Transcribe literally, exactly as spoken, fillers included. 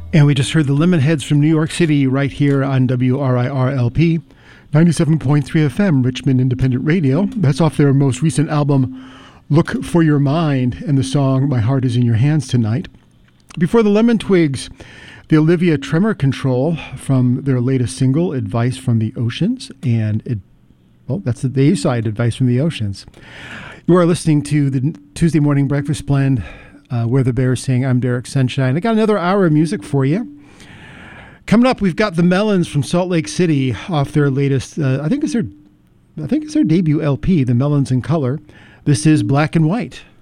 And we just heard the Lemonheads from New York City right here on W R I R L P, ninety-seven point three F M, Richmond Independent Radio. That's off their most recent album, Look for Your Mind, and the song My Heart Is in Your Hands Tonight. Before the Lemon Twigs, the Olivia Tremor Control from their latest single, Advice from the Oceans, and it, well, that's the A-side, Advice from the Oceans. You are listening to the Tuesday Morning Breakfast Blend, uh, where the Bears sing. I'm Derek Sunshine. I got another hour of music for you. Coming up, we've got the Melons from Salt Lake City off their latest, uh, I think it's their, I think it's their debut L P, The Melons in Color. This is Black and White.